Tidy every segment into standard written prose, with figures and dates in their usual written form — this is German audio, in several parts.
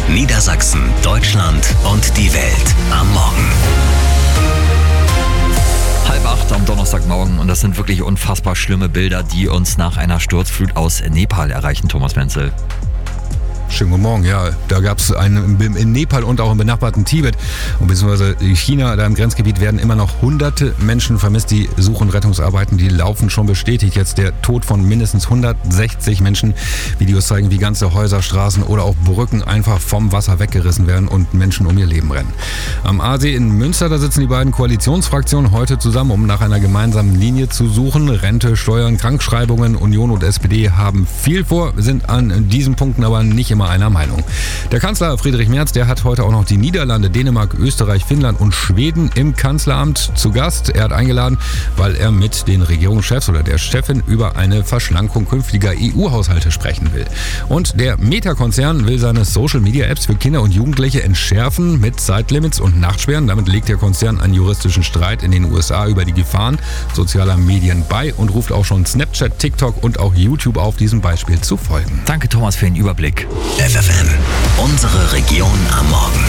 Niedersachsen, Deutschland und die Welt am Morgen. 7:30 am Donnerstagmorgen und das sind wirklich unfassbar schlimme Bilder, die uns nach einer Sturzflut aus Nepal erreichen, Thomas Wenzel. Schönen guten Morgen. Ja, da gab es einen in Nepal und auch im benachbarten Tibet und beziehungsweise China, da im Grenzgebiet werden immer noch hunderte Menschen vermisst. Die Such- und Rettungsarbeiten, die laufen schon bestätigt. Jetzt der Tod von mindestens 160 Menschen. Videos zeigen, wie ganze Häuser, Straßen oder auch Brücken einfach vom Wasser weggerissen werden und Menschen um ihr Leben rennen. Am Aasee in Münster, da sitzen die beiden Koalitionsfraktionen heute zusammen, um nach einer gemeinsamen Linie zu suchen. Rente, Steuern, Krankschreibungen, Union und SPD haben viel vor, sind an diesen Punkten aber nicht immer einer Meinung. Der Kanzler Friedrich Merz, der hat heute auch noch die Niederlande, Dänemark, Österreich, Finnland und Schweden im Kanzleramt zu Gast. Er hat eingeladen, weil er mit den Regierungschefs oder der Chefin über eine Verschlankung künftiger EU-Haushalte sprechen will. Und der Meta-Konzern will seine Social-Media-Apps für Kinder und Jugendliche entschärfen mit Zeitlimits und Nachtsperren. Damit legt der Konzern einen juristischen Streit in den USA über die Gefahren sozialer Medien bei und ruft auch schon Snapchat, TikTok und auch YouTube auf, diesem Beispiel zu folgen. Danke, Thomas, für den Überblick. FFN, unsere Region am Morgen.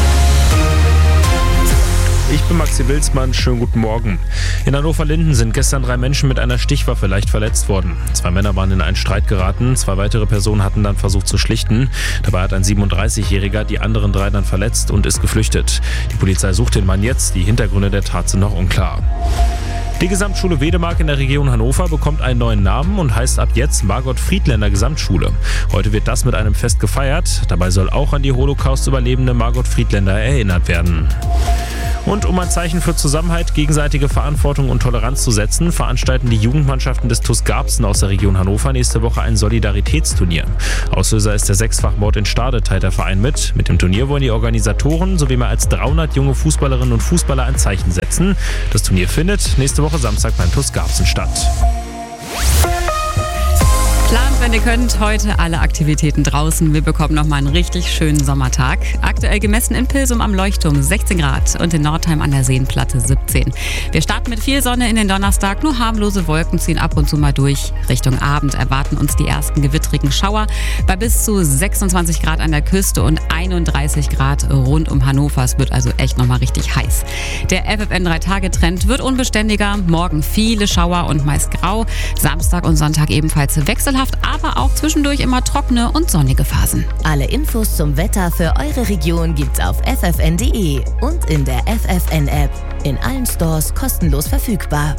Ich bin Maxi Wilsmann, schönen guten Morgen. In Hannover-Linden sind gestern 3 Menschen mit einer Stichwaffe leicht verletzt worden. 2 Männer waren in einen Streit geraten, 2 weitere Personen hatten dann versucht zu schlichten. Dabei hat ein 37-Jähriger die anderen 3 dann verletzt und ist geflüchtet. Die Polizei sucht den Mann jetzt, die Hintergründe der Tat sind noch unklar. Die Gesamtschule Wedemark in der Region Hannover bekommt einen neuen Namen und heißt ab jetzt Margot-Friedländer Gesamtschule. Heute wird das mit einem Fest gefeiert. Dabei soll auch an die Holocaust-Überlebende Margot Friedländer erinnert werden. Und um ein Zeichen für Zusammenhalt, gegenseitige Verantwortung und Toleranz zu setzen, veranstalten die Jugendmannschaften des TuS Garbsen aus der Region Hannover nächste Woche ein Solidaritätsturnier. Auslöser ist der 6-fach-Mord in Stade, teilt der Verein mit. Mit dem Turnier wollen die Organisatoren sowie mehr als 300 junge Fußballerinnen und Fußballer ein Zeichen setzen. Das Turnier findet nächste Woche Samstag beim TuS Garbsen statt. Plant, wenn ihr könnt, heute alle Aktivitäten draußen. Wir bekommen nochmal einen richtig schönen Sommertag. Aktuell gemessen in Pilsum am Leuchtturm 16 Grad und in Nordheim an der Seenplatte 17. Wir starten mit viel Sonne in den Donnerstag, nur harmlose Wolken ziehen ab und zu mal durch. Richtung Abend erwarten uns die ersten gewittrigen Schauer bei bis zu 26 Grad an der Küste und 31 Grad rund um Hannover. Es wird also echt nochmal richtig heiß. Der FFN 3-Tage-Trend wird unbeständiger. Morgen viele Schauer und meist grau. Samstag und Sonntag ebenfalls wechselhaft, aber auch zwischendurch immer trockene und sonnige Phasen. Alle Infos zum Wetter für eure Region gibt's auf ffn.de und in der FFN-App. In allen Stores kostenlos verfügbar.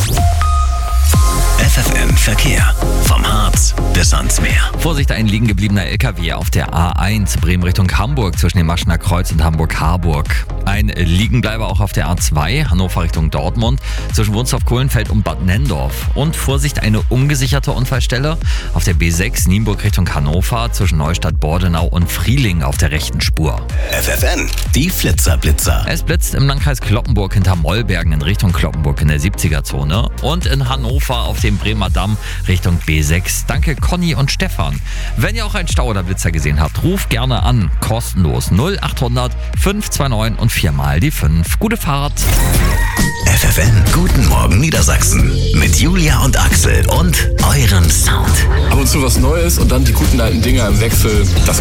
FFN Verkehr. Vom Harz bis ans Meer. Vorsicht, ein liegen gebliebener LKW auf der A1 Bremen Richtung Hamburg zwischen dem Maschener Kreuz und Hamburg-Harburg. Ein Liegenbleiber auch auf der A2 Hannover Richtung Dortmund zwischen Wunstorf-Kohlenfeld und Bad Nendorf. Und Vorsicht, eine ungesicherte Unfallstelle auf der B6 Nienburg Richtung Hannover zwischen Neustadt-Bordenau und Frieling auf der rechten Spur. FFN, die Flitzer-Blitzer. Es blitzt im Landkreis Cloppenburg hinter Mollbergen in Richtung Cloppenburg in der 70er-Zone und in Hannover auf dem Bremer Damm Richtung B6. Danke Conny und Stefan. Wenn ihr auch einen Stau oder Blitzer gesehen habt, ruft gerne an. Kostenlos 0800 529 und 4 die 5. Gute Fahrt. FFN, guten Morgen Niedersachsen. Mit Julia und Axel und eurem Sound. Ab und zu was Neues und dann die guten alten Dinger im Wechsel. Das